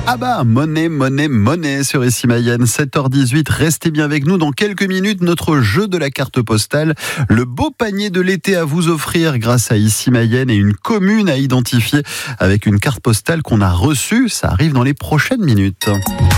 Ah bah, monnaie sur Ici Mayenne, 7h18. Restez bien avec nous. Dans quelques minutes, notre jeu de la carte postale. Le beau panier de l'été à vous offrir grâce à Ici Mayenne et une commune à identifier avec une carte postale qu'on a reçue. Ça arrive dans les prochaines minutes.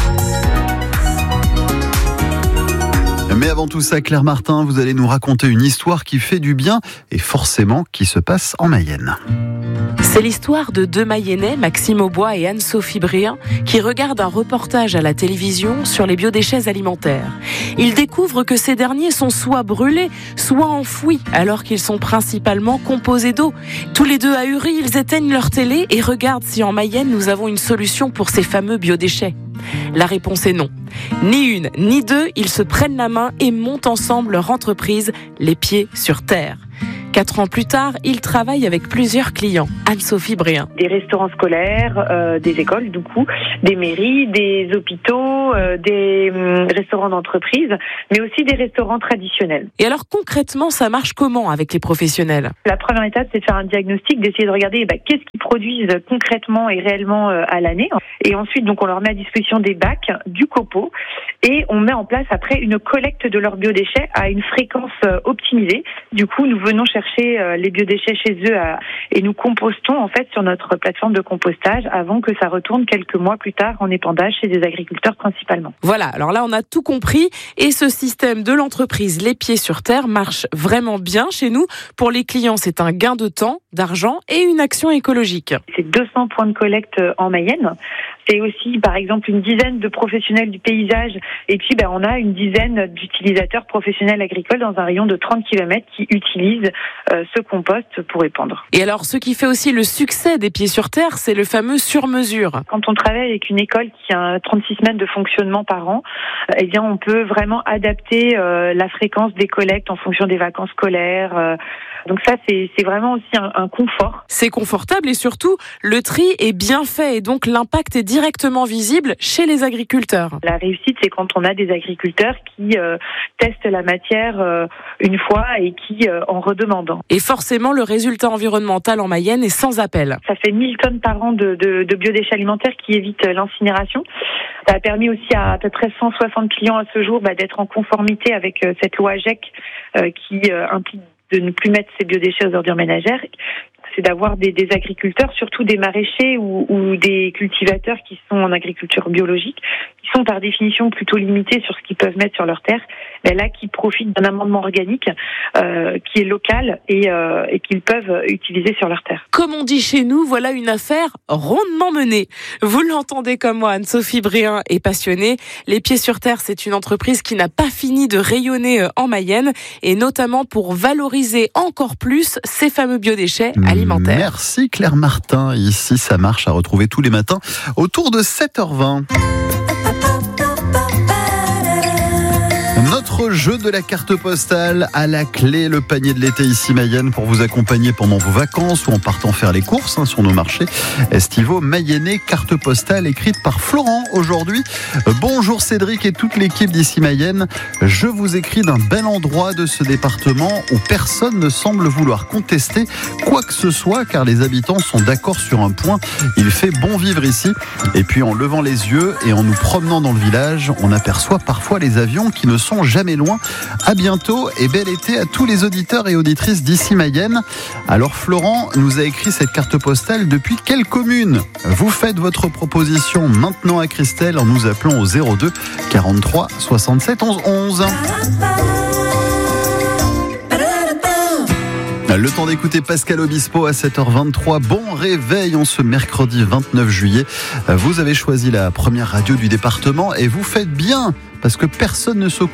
Mais avant tout ça, Claire Martin, vous allez nous raconter une histoire qui fait du bien et forcément qui se passe en Mayenne. C'est l'histoire de deux Mayennais, Maxime Aubois et Anne-Sophie Bréhin, qui regardent un reportage à la télévision sur les biodéchets alimentaires. Ils découvrent que ces derniers sont soit brûlés, soit enfouis, alors qu'ils sont principalement composés d'eau. Tous les deux ahuris, ils éteignent leur télé et regardent si en Mayenne nous avons une solution pour ces fameux biodéchets. La réponse est non. Ni une, ni deux, ils se prennent la main et montent ensemble leur entreprise, les pieds sur terre. 4 ans plus tard, ils travaillent avec plusieurs clients. Anne-Sophie Bréhin. Des restaurants scolaires, des écoles du coup, des mairies, des hôpitaux, des restaurants d'entreprise, mais aussi des restaurants traditionnels. Et alors concrètement, ça marche comment avec les professionnels ? La première étape, c'est de faire un diagnostic, d'essayer de regarder qu'est-ce qu'ils produisent concrètement et réellement à l'année. Et ensuite, donc, on leur met à disposition des bacs, du copeau, et on met en place après une collecte de leurs biodéchets à une fréquence optimisée. Du coup, nous venons chercher les biodéchets chez eux et nous compostons en fait sur notre plateforme de compostage avant que ça retourne quelques mois plus tard en épandage chez des agriculteurs principalement. Voilà, alors là on a tout compris et ce système de l'entreprise Les Pieds sur Terre marche vraiment bien chez nous. Pour les clients, c'est un gain de temps, d'argent et une action écologique. C'est 200 points de collecte en Mayenne. C'est aussi, par exemple, une dizaine de professionnels du paysage. Et puis, on a une dizaine d'utilisateurs professionnels agricoles dans un rayon de 30 km qui utilisent ce compost pour épandre. Et alors, ce qui fait aussi le succès des Pieds sur Terre, c'est le fameux sur-mesure. Quand on travaille avec une école qui a 36 semaines de fonctionnement par an, on peut vraiment adapter la fréquence des collectes en fonction des vacances scolaires. Donc ça, c'est vraiment aussi un confort. C'est confortable et surtout, le tri est bien fait et donc l'impact est directement visible chez les agriculteurs. La réussite, c'est quand on a des agriculteurs qui testent la matière une fois et qui en redemandent. Et forcément, le résultat environnemental en Mayenne est sans appel. Ça fait 1000 tonnes par an de biodéchets alimentaires qui évitent l'incinération. Ça a permis aussi à peu près 160 clients à ce jour d'être en conformité avec cette loi AGEC qui implique de ne plus mettre ces biodéchets aux ordures ménagères. C'est d'avoir des agriculteurs, surtout des maraîchers ou des cultivateurs qui sont en agriculture biologique, qui sont par définition plutôt limités sur ce qu'ils peuvent mettre sur leur terre, mais là qui profitent d'un amendement organique qui est local et qu'ils peuvent utiliser sur leur terre. Comme on dit chez nous, voilà une affaire rondement menée. Vous l'entendez comme moi, Anne-Sophie Bréhin est passionnée. Les Pieds sur Terre, c'est une entreprise qui n'a pas fini de rayonner en Mayenne et notamment pour valoriser encore plus ces fameux biodéchets alimentaires. Merci Claire Martin. Ici, ça marche à retrouver tous les matins autour de 7h20. Notre jeu de la carte postale à la clé, le panier de l'été Ici Mayenne pour vous accompagner pendant vos vacances ou en partant faire les courses sur nos marchés estivaux mayennais. Carte postale écrite par Florent aujourd'hui. Bonjour Cédric et toute l'équipe d'Ici Mayenne. Je vous écris d'un bel endroit de ce département où personne ne semble vouloir contester quoi que ce soit car les habitants sont d'accord sur un point. Il fait bon vivre ici. Et puis en levant les yeux et en nous promenant dans le village, on aperçoit parfois les avions qui ne sont jamais loin. À bientôt et bel été à tous les auditeurs et auditrices d'Ici Mayenne. Alors Florent nous a écrit cette carte postale depuis quelle commune ? Vous faites votre proposition maintenant à Christelle en nous appelant au 02 43 67 11 11. Le temps d'écouter Pascal Obispo à 7h23. Bon réveil en ce mercredi 29 juillet. Vous avez choisi la première radio du département et vous faites bien parce que personne ne s'occupe